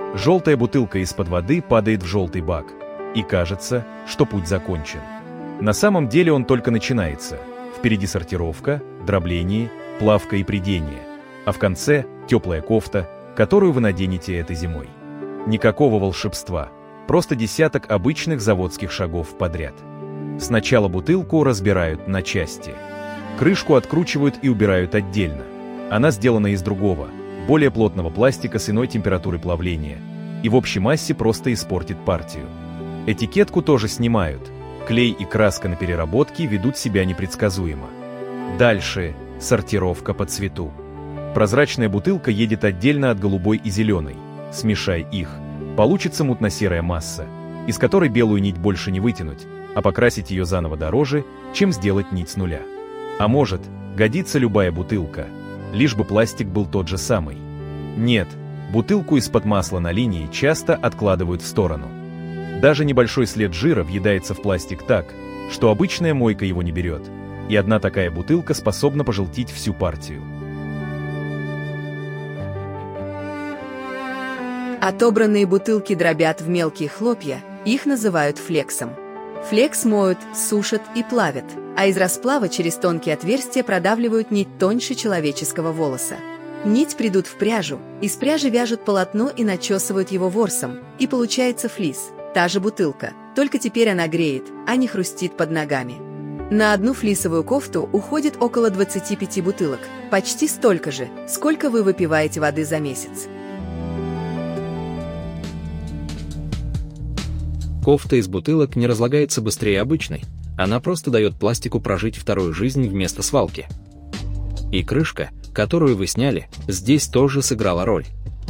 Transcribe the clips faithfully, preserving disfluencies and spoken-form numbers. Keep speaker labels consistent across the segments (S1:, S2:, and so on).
S1: Желтая бутылка из-под воды падает в желтый бак, и кажется, что путь закончен. На самом деле он только начинается. Впереди сортировка, дробление, плавка и прядение, а в конце теплая кофта, которую вы наденете этой зимой. Никакого волшебства, просто десяток обычных заводских шагов подряд. Сначала бутылку разбирают на части. Крышку откручивают и убирают отдельно. Она сделана из другого, более плотного пластика с иной температурой плавления, и в общей массе просто испортит партию. Этикетку тоже снимают. Клей и краска на переработке ведут себя непредсказуемо. Дальше сортировка по цвету. Прозрачная бутылка едет отдельно от голубой и зеленой. Смешай их. Получится мутно-серая масса, из которой белую нить больше не вытянуть, а покрасить ее заново дороже, чем сделать нить с нуля. А может, годится любая бутылка, лишь бы пластик был тот же самый. Нет, бутылку из-под масла на линии часто откладывают в сторону. Даже небольшой след жира въедается в пластик так, что обычная мойка его не берет, и одна такая бутылка способна пожелтить всю партию.
S2: Отобранные бутылки дробят в мелкие хлопья, их называют флексом. Флекс моют, сушат и плавят, а из расплава через тонкие отверстия продавливают нить тоньше человеческого волоса. Нить придут в пряжу, из пряжи вяжут полотно и начесывают его ворсом, и получается флис, та же бутылка, только теперь она греет, а не хрустит под ногами. На одну флисовую кофту уходит около двадцати пяти бутылок, почти столько же, сколько вы выпиваете воды за месяц.
S3: Кофта из бутылок не разлагается быстрее обычной, она просто дает пластику прожить вторую жизнь вместо свалки. И крышка, которую вы сняли, здесь тоже сыграла роль.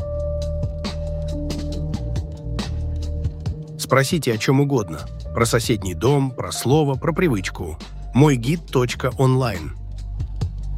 S4: Спросите о чем угодно. Про соседний дом, про слово, про привычку. мой гид точка онлайн